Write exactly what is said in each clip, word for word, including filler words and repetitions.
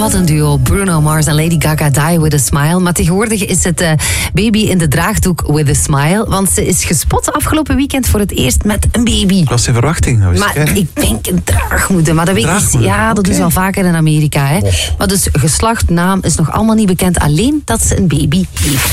Wat een duo. Bruno Mars en Lady Gaga, Die With A Smile. Maar tegenwoordig is het uh, baby in de draagdoek with a smile. Want ze is gespot afgelopen weekend voor het eerst met een baby. Wat was zijn verwachting? Nou, maar ik denk een draagmoeder. Maar dat weet ik, ja, dat okay. doen ze wel vaker in Amerika. Hè. Oh. Maar dus geslacht, naam is nog allemaal niet bekend. Alleen dat ze een baby heeft.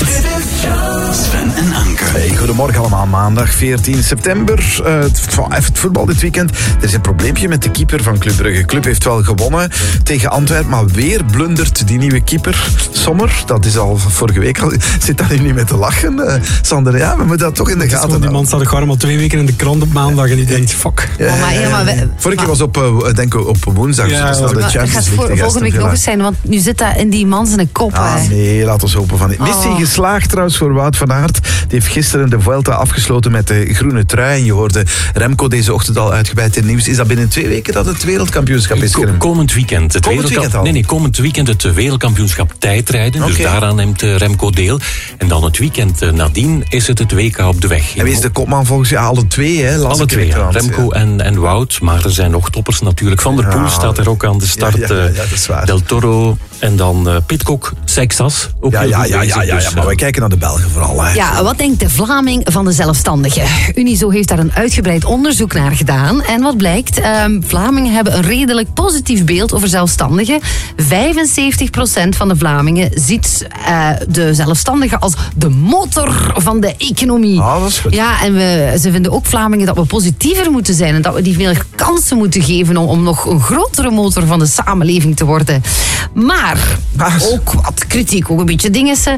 Sven en Anke. Hey, goedemorgen allemaal. Maandag veertien september. Uh, het, het voetbal dit weekend. Er is een probleempje met de keeper van Club Brugge. Club heeft wel gewonnen tegen Antwerpen, maar weer blundert die nieuwe keeper. Sommer, dat is al vorige week al. Zit daar nu niet mee te lachen, uh, Sander? Ja, we moeten dat toch in de gaten houden. Die man staat gewoon al twee weken in de krant op maandag en die denkt, fuck. Ja, oh, maar, ja, maar we, vorige keer was op, uh, denk ik, op woensdag. Ja, dus dat de gaat voor, volgende week nog eens zijn, want nu zit dat in die man zijn kop. Ah, nee, laat ons hopen van niet. Oh. Missie geslaagd trouwens voor Wout van Aert. Die heeft gisteren de Vuelta afgesloten met de groene trui. En je hoorde Remco deze ochtend al uitgebreid in het nieuws. Is dat binnen twee weken dat het wereldkampioenschap is? Ko- komend weekend. Het komend weekend al? Nee, nee, komend weekend het wereldkampioenschap tijdrijden. Okay. Dus daaraan neemt Remco deel. En dan het weekend nadien is het het W K op de weg. En wie is de kopman volgens je? Alle twee, hè? Las alle twee, ja. Remco ja. en, en Wout. Maar er zijn nog toppers natuurlijk. Van der Poel ja, staat er ook aan de start. Ja, ja, ja, dat is waar. Del Toro en dan uh, Pidcock, Seixas. Ook ja, ja, ja, ja, ja, dus, ja, maar wij kijken naar de Belgen vooral. Hè. Ja, wat denkt de Vlaming van de zelfstandigen? Unizo heeft daar een uitgebreid onderzoek naar gedaan. En wat blijkt? Um, Vlamingen hebben een redelijk positief beeld over zelfstandigen. vijfenzeventig procent van de Vlamingen ziet uh, de zelfstandigen als de motor van de economie. Ah, dat is goed. Ja, en we, ze vinden ook Vlamingen dat we positiever moeten zijn en dat we die meer kansen moeten geven om, om nog een grotere motor van de samenleving te worden. Maar ook wat kritiek, ook een beetje dingessen.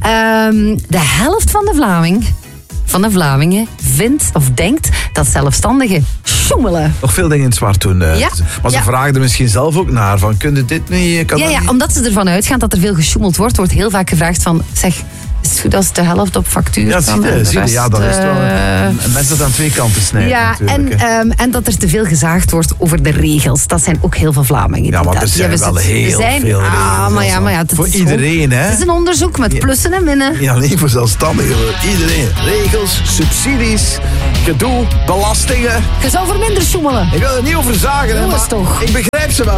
Um, de helft van de Vlaming, van de Vlamingen vindt of denkt dat zelfstandigen sjoemelen. Nog veel dingen in het zwart doen. Uh, ja. Maar ze ja. vragen er misschien zelf ook naar. Van, kun je dit niet? Kan ja, dat ja, niet? Omdat ze ervan uitgaan dat er veel gesjoemeld wordt, wordt heel vaak gevraagd van, zeg, is het goed als de helft op factuur ja, kan? Zie je, zie je, ja, dan is het wel uh, een mens dat aan twee kanten snijdt. Ja, en, um, en dat er te veel gezaagd wordt over de regels. Dat zijn ook heel veel Vlamingen. Ja, maar er zijn ja, wel het, heel zijn, veel regels. Ah, maar ja, maar ja, voor iedereen, hè? Het is een onderzoek met plussen en minnen. Ja, alleen voor zelfstandigen. Iedereen. Regels, subsidies, gedoe, belastingen. Je zou voor minder sjoemelen. Ik wil er niet over zagen, hè, maar toch. ik begrijp ze wel.